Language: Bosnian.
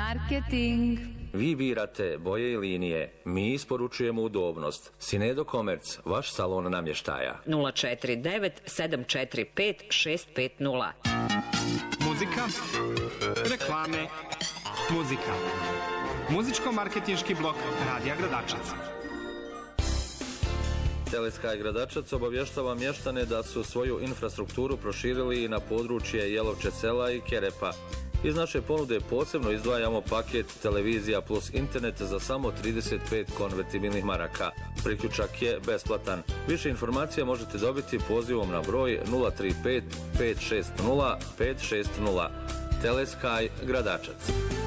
Marketing. Vi birate boje i linije, mi isporučujemo udobnost. Sinedo Komerc, vaš salon namještaja. 049 745 650. Muzika, reklame, muzika. Muzičko-marketinški blok Radija Gradačac. Teleskaj Gradačac obavještava mještane da su svoju infrastrukturu proširili i na područje Jelovče sela i Kerepa. Iz naše ponude posebno izdvajamo paket televizija plus internet za samo 35 konvertibilnih maraka. Priključak je besplatan. Više informacija možete dobiti pozivom na broj 035 560 560. Teleskaj Gradačac.